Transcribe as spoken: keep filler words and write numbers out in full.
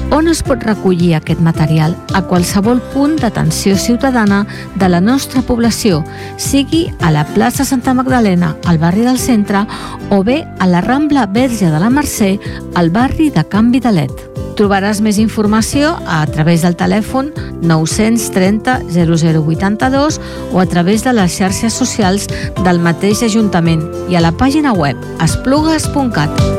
On es pot recollir aquest material? A qualsevol punt d'atenció ciutadana de la nostra població, sigui a la plaça Santa Magdalena, al barri del Centre, o bé a la Rambla Verge de la Mercè, al barri de Can Vidalet. Trobaràs més informació a través del telèfon nou-cents trenta zero zero vuitanta-dos o a través de les xarxes socials del mateix Ajuntament i a la pàgina web esplugues punt cat.